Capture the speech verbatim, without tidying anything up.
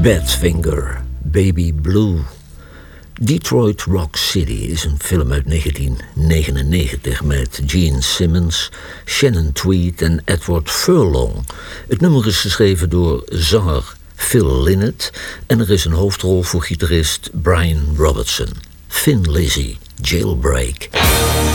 Badfinger, Baby Blue. Detroit Rock City is een film uit negentien negenennegentig met Gene Simmons, Shannon Tweed en Edward Furlong. Het nummer is geschreven door zanger Phil Lynott en er is een hoofdrol voor gitarist Brian Robertson. Thin Lizzy, Jailbreak.